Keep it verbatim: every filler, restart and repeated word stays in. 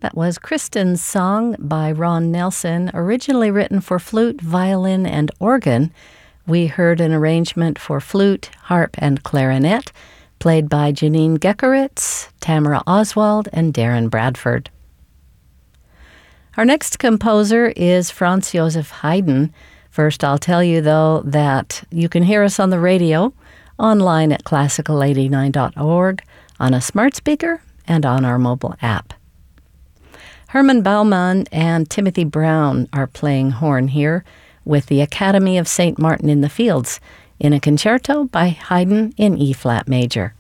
That was Kristen's song by Ron Nelson, originally written for flute, violin, and organ. We heard an arrangement for flute, harp, and clarinet, played by Janine Geckeritz, Tamara Oswald, and Darren Bradford. Our next composer is Franz Joseph Haydn. First, I'll tell you, though, that you can hear us on the radio, online at classical eighty-nine dot org, on a smart speaker, and on our mobile app. Herman Baumann and Timothy Brown are playing horn here with the Academy of Saint Martin in the Fields in a concerto by Haydn in E-flat major.